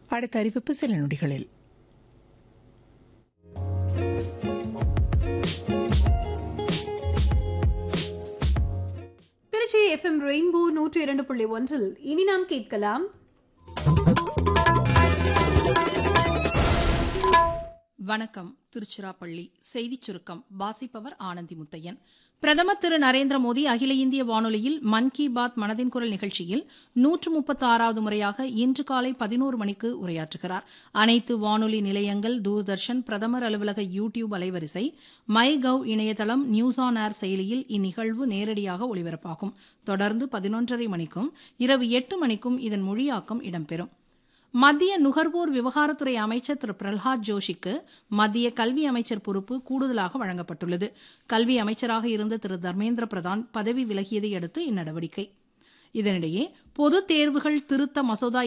அடுத்த அறிவிப்பு சில நொடிகளில். திருச்சி FM ரெயின்போ 102.1 இனி நாம் கேட்கலாம். வணக்கம். திருச்சிராப்பள்ளி செய்திச் சுருக்கம் வாசிப்பவர் ஆனந்தி முத்தையன். பிரதமர் திரு நரேந்திர மோடி அகில இந்திய வானொலியில் மன் கி பாத் மனதின் குரல் நிகழ்ச்சியில் 136வது முறையாக இன்று காலை 11 மணிக்கு உரையாற்றுகிறார். அனைத்து வானொலி நிலையங்கள், தூர்தர்ஷன், பிரதமர் அலுவலக யூடியூப் அலைவரிசை, மை கவ் இணையதளம், நியூஸ் ஆன் ஏர் செயலியில் இந்நிகழ்வு நேரடியாக ஒலிபரப்பாகும். தொடர்ந்து 11:30 மணிக்கும் இரவு 8 மணிக்கும் இதன் மொழியாக்கம் இடம்பெறும். மத்திய நுகர்வோர் விவகாரத்துறை அமைச்சர் திரு பிரல்ஹாத் ஜோஷிக்கு மத்திய கல்வி அமைச்சர் பொறுப்பு கூடுதலாக வழங்கப்பட்டுள்ளது. கல்வி அமைச்சராக இருந்த திரு தர்மேந்திர பிரதான் பதவி விலகியதை அடுத்து இந்நடவடிக்கை. இதனிடையே பொதுத் தேர்வுகள் திருத்த மசோதா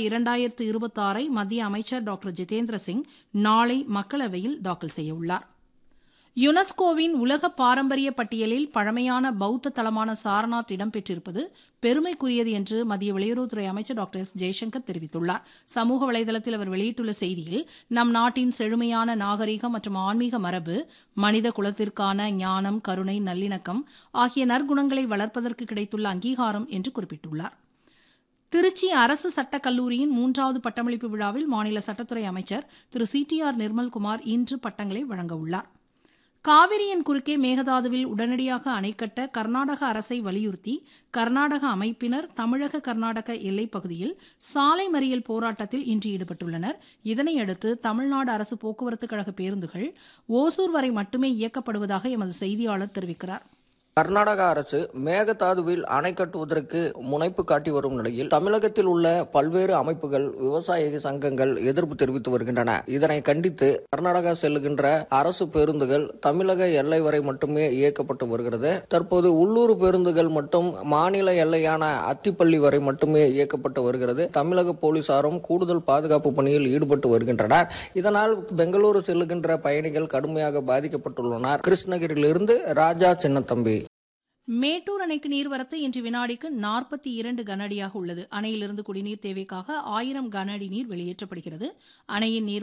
2026 மத்திய அமைச்சர் டாக்டர் ஜிதேந்திர சிங் நாளை மக்களவையில் தாக்கல் செய்யவுள்ளார். யுனெஸ்கோவின் உலக பாரம்பரிய பட்டியலில் பழமையான பௌத்த தலமான சாரநாத் இடம்பெற்றிருப்பது பெருமைக்குரியது என்று மத்திய வெளியுறவுத்துறை அமைச்சர் டாக்டர் எஸ். ஜெய்சங்கர் தெரிவித்துள்ளார். சமூக வலைதளத்தில் அவர் வெளியிட்டுள்ள செய்தியில், நம் நாட்டின் செழுமையான நாகரிகம் மற்றும் ஆன்மீக மரபு மனித குலத்திற்கான ஞானம், கருணை, நல்லிணக்கம் ஆகிய நற்குணங்களை வளர்ப்பதற்கு கிடைத்துள்ள அங்கீகாரம் என்று குறிப்பிட்டுள்ளார். திருச்சி அரசு சட்டக் கல்லூரியின் 3வது பட்டமளிப்பு விழாவில் மாநில சட்டத்துறை அமைச்சர் திரு CTR நிர்மல்குமார் இன்று பட்டங்களை வழங்கவுள்ளார். காவிரியின் குறுக்கே மேகதாதுவில் உடனடியாக அணை கட்ட கர்நாடக அரசை வலியுறுத்தி கர்நாடக அமைப்பினர் தமிழக கர்நாடக எல்லைப் பகுதியில் சாலை மறியல் போராட்டத்தில் இன்று ஈடுபட்டுள்ளனர். இதனையடுத்து தமிழ்நாடு அரசு போக்குவரத்து கழக பேருந்துகள் ஓசூர் வரை மட்டுமே இயக்கப்படுவதாக எமது செய்தியாளர் தெரிவிக்கிறார். கர்நாடக அரசு மேகதாதுவில் அணை கட்டுவதற்கு முனைப்பு காட்டி வரும் நிலையில் தமிழகத்தில் உள்ள பல்வேறு அமைப்புகள், விவசாய சங்கங்கள் எதிர்ப்பு தெரிவித்து வருகின்றன. இதனை கண்டித்து கர்நாடகா செல்லுகின்ற அரசு பேருந்துகள் தமிழக எல்லை வரை மட்டுமே இயக்கப்பட்டு வருகிறது. தற்போது உள்ளூர் பேருந்துகள் மட்டும் மாநில எல்லையான அத்திப்பள்ளி வரை மட்டுமே இயக்கப்பட்டு வருகிறது. தமிழக போலீசாரும் கூடுதல் பாதுகாப்பு பணியில் ஈடுபட்டு வருகின்றனர். இதனால் பெங்களூரு செல்லுகின்ற பயணிகள் கடுமையாக பாதிக்கப்பட்டுள்ளனர். கிருஷ்ணகிரியிலிருந்து ராஜா சின்னத்தம்பி. மேட்டூர் அணைக்கு நீர்வரத்து இன்று வினாடிக்கு 42 கன அடியாக உள்ளது. அணையிலிருந்து குடிநீர் தேவைக்காக 1000 கன அடி நீர் வெளியேற்றப்படுகிறது. அணையின் நீர்